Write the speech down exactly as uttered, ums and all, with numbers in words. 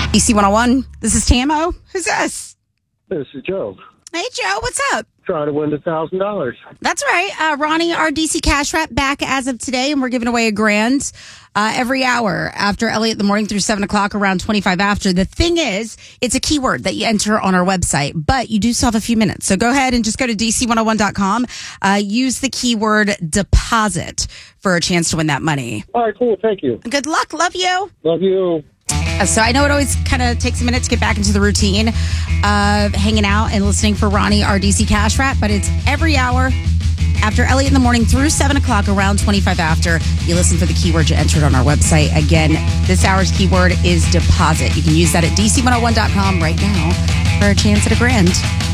D C one oh one, this is Tamo. Who's this? This is Joe. Hey, Joe, what's up? Trying to win the one thousand dollars. That's right. Uh, Ronnie, our D C Cash Wrap, back as of today, and we're giving away a grand uh, every hour after Elliot in the morning through seven o'clock, around twenty-five after. The thing is, it's a keyword that you enter on our website, but you do still have a few minutes. So go ahead and just go to D C one oh one dot com. Uh, use the keyword deposit for a chance to win that money. All right, cool. Thank you. Good luck. Love you. Love you. Uh, So I know it always kind of takes a minute to get back into the routine of hanging out and listening for Ronnie, our D C Cash Wrap, but it's every hour after Elliot in the morning through seven o'clock, around twenty-five after. You listen for the keyword you entered on our website. Again, this hour's keyword is deposit. You can use that at D C one oh one dot com right now for a chance at a grand.